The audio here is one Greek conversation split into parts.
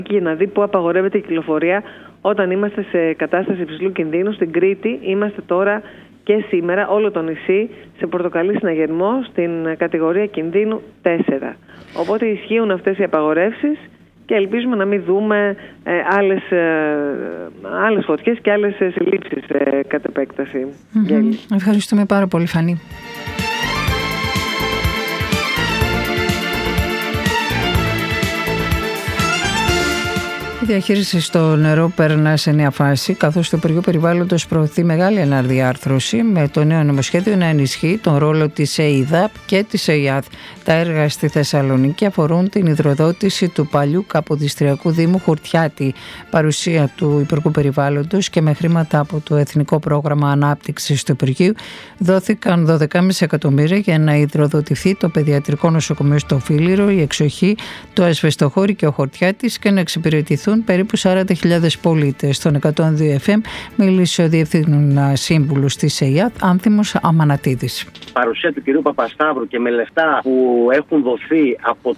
και να δει πού απαγορεύεται η κυκλοφορία όταν είμαστε σε κατάσταση υψηλού κινδύνου. Στην Κρήτη είμαστε τώρα και σήμερα όλο το νησί σε πορτοκαλί συναγερμό στην κατηγορία κινδύνου 4. Οπότε ισχύουν αυτές οι απαγορεύσεις και ελπίζουμε να μην δούμε άλλες φωτιές και άλλες συλλήψεις κατ' επέκταση. Ευχαριστούμε πάρα πολύ, Φανή. Η διαχείριση στο νερό περνά σε νέα φάση, καθώς το Υπουργείο Περιβάλλοντος προωθεί μεγάλη αναδιάρθρωση με το νέο νομοσχέδιο να ενισχύει τον ρόλο της ΕΙΔΑΠ και της ΕΙΑΔ. Τα έργα στη Θεσσαλονίκη αφορούν την υδροδότηση του παλιού Καποδιστριακού Δήμου Χορτιάτη, παρουσία του Υπουργού Περιβάλλοντος, και με χρήματα από το Εθνικό Πρόγραμμα Ανάπτυξης του Υπουργείου δόθηκαν 12,5 εκατομμύρια για να υδροδοτηθεί το Παιδιατρικό Νοσοκομείο στο Φίλιρο, η Εξοχή, το Ασβεστοχώρι και ο Χορτιάτης και να εξυπηρετηθούν περίπου 40.000 πολίτες. Στον 102 FM μίλησε ο Διευθύνων Σύμβουλος της ΕΙΑΔ, Άνθιμος Αμανατίδης. Παρουσία του κ. Παπασταύρου και με λεφτά που έχουν δοθεί από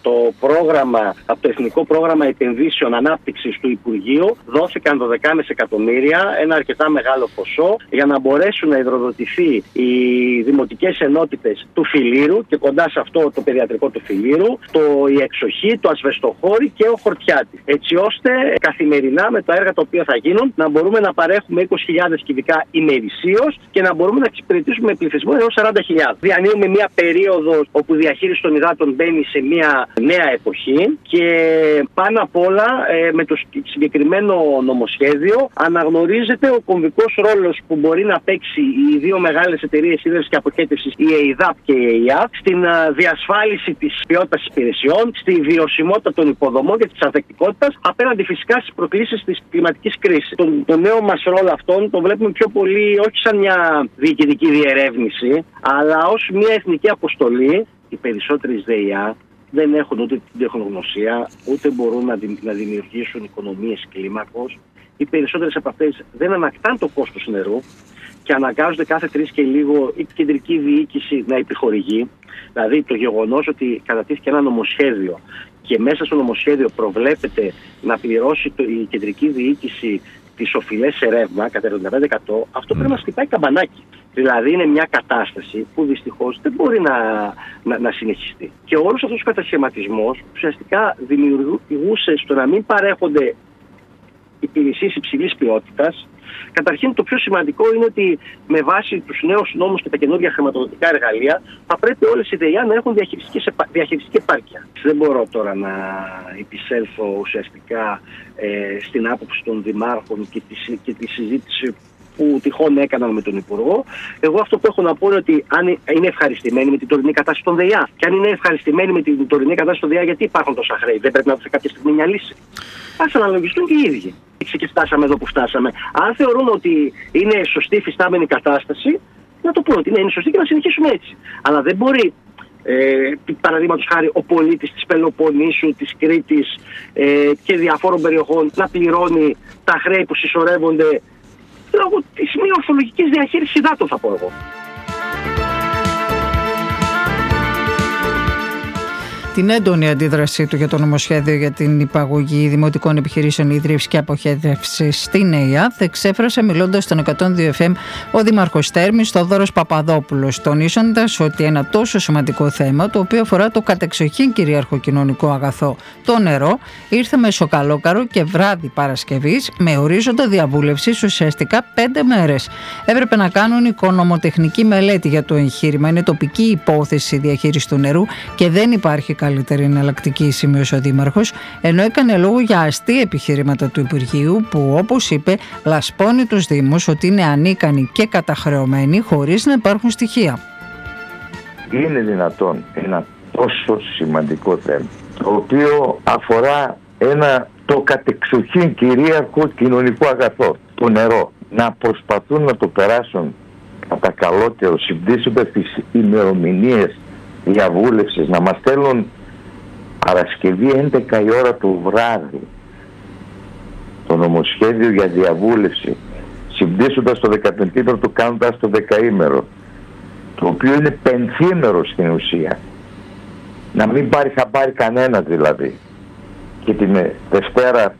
το Εθνικό Πρόγραμμα Επενδύσεων Ανάπτυξης του Υπουργείου, δόθηκαν 12,5 εκατομμύρια, ένα αρκετά μεγάλο ποσό, για να μπορέσουν να υδροδοτηθεί οι δημοτικές ενότητες του Φιλίρου και κοντά σε αυτό το παιδιατρικό του Φιλίρου, η Εξοχή, το Ασβεστοχώρι και ο Χορτιάτης. Έτσι ώστε καθημερινά με τα έργα τα οποία θα γίνουν να μπορούμε να παρέχουμε 20.000 κυβικά ημερησίως και να μπορούμε να εξυπηρετήσουμε πληθυσμό έως 40.000. Διανύουμε μια περίοδο όπου η διαχείριση των υδάτων μπαίνει σε μια νέα εποχή και πάνω απ' όλα με το συγκεκριμένο νομοσχέδιο αναγνωρίζεται ο κομβικός ρόλος που μπορεί να παίξει οι δύο μεγάλες εταιρείες ίδρυσης και αποχέτευσης, η ΕΙΔΑΠ και η ΕΙΑΔ, στην διασφάλιση της ποιότητας υπηρεσιών, στη βιωσιμότητα των υποδομών και της ανθεκτικότητας απέναντι φυσικά στις προκλήσεις της κλιματικής κρίσης. Το νέο μας ρόλο αυτόν το βλέπουμε πιο πολύ όχι σαν μια διοικητική διερεύνηση, αλλά ως μια εθνική αποστολή. Οι περισσότερες ΔΕΙΑ δεν έχουν ούτε την τεχνογνωσία, ούτε μπορούν να δημιουργήσουν οικονομίες κλίμακος. Οι περισσότερες από αυτές δεν ανακτάνε το κόστος νερού και αναγκάζονται κάθε 3 και λίγο η κεντρική διοίκηση να επιχορηγεί. Δηλαδή το γεγονός ότι κατατήθηκε ένα νομοσχέδιο και μέσα στο νομοσχέδιο προβλέπεται να πληρώσει η κεντρική διοίκηση τις οφειλές σε ρεύμα κατά 75%, αυτό πρέπει να σκυπάει καμπανάκι. Δηλαδή είναι μια κατάσταση που δυστυχώς δεν μπορεί να συνεχιστεί. Και όλος αυτός ο κατασχεματισμός ουσιαστικά δημιουργούσε στο να μην παρέχονται υπηρεσίες υψηλής ποιότητας. Καταρχήν το πιο σημαντικό είναι ότι με βάση τους νέους νόμους και τα καινούργια χρηματοδοτικά εργαλεία θα πρέπει όλες οι ΔΕΙΑ να έχουν διαχειριστική επάρκεια. Δεν μπορώ τώρα να επισέλθω ουσιαστικά στην άποψη των δημάρχων και τη συζήτηση που τυχόν έκαναν με τον Υπουργό. Εγώ αυτό που έχω να πω είναι ότι αν είναι ευχαριστημένοι με την τωρινή κατάσταση των ΔΕΙΑ και αν είναι ευχαριστημένοι με την τωρινή κατάσταση των ΔΕΙΑ, γιατί υπάρχουν τόσα χρέη, δεν πρέπει να δώσει κάποια στιγμή μια λύση. Ας αναλογιστούν και οι ίδιοι. Και φτάσαμε εδώ που φτάσαμε. Αν θεωρούν ότι είναι σωστή η φυστάμενη κατάσταση, να το πούνε ότι είναι σωστή και να συνεχίσουμε έτσι. Αλλά δεν μπορεί, παραδείγματος χάρη, ο πολίτης της Πελοποννήσου, της Κρήτης και διαφόρων περιοχών να πληρώνει τα χρέη που συσσωρεύονται λόγω της μη ορθολογικής διαχείρισης υδάτων, θα πω εγώ. Την έντονη αντίδρασή του για το νομοσχέδιο για την υπαγωγή δημοτικών επιχειρήσεων ίδρυυσης και αποχέτευσης στην ΕΙΑΔ εξέφρασε μιλώντας στον 102 FM ο Δήμαρχος Θέρμης Θόδωρος Παπαδόπουλος, τονίζοντας ότι ένα τόσο σημαντικό θέμα, το οποίο αφορά το κατεξοχήν κυρίαρχο κοινωνικό αγαθό, το νερό, ήρθε μεσοκαλόκαρο και βράδυ Παρασκευής με ορίζοντα διαβούλευσης ουσιαστικά 5 μέρες. Έπρεπε να κάνουν οικονομοτεχνική μελέτη για το εγχείρημα. Είναι τοπική υπόθεση διαχείριση του νερού και δεν υπάρχει καλύτερη εναλλακτική, σημείωσε ο Δήμαρχος, ενώ έκανε λόγο για αστεία επιχειρήματα του Υπουργείου που, όπως είπε, λασπώνει τους Δήμους ότι είναι ανίκανοι και καταχρεωμένοι χωρίς να υπάρχουν στοιχεία. Είναι δυνατόν ένα τόσο σημαντικό θέμα, το οποίο αφορά το κατεξοχήν κυρίαρχο κοινωνικό αγαθό, το νερό, να προσπαθούν να το περάσουν κατά καλό καιρό, συμπτύσσοντας τις ημερομηνίες διαβούλευσης, να μας στέλνουν Παρασκευή 11 η ώρα το βράδυ το νομοσχέδιο για διαβούλευση, συμπτύσσοντας το 15ήμερο, κάνοντας το 10ήμερο, το οποίο είναι πενθήμερο στην ουσία, να μην πάρει χαμπάρι κανένα δηλαδή, και την Δευτέρα